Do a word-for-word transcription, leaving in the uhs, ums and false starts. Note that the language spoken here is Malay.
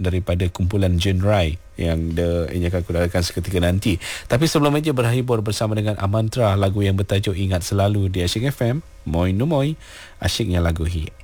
daripada kumpulan Genre yang dia, ini akan aku dapatkan seketika nanti. Tapi sebelum itu berhibur bersama dengan Amantra, lagu yang bertajuk Ingat Selalu di Asyik F M. Moi Numoy, asyiknya lagu hi.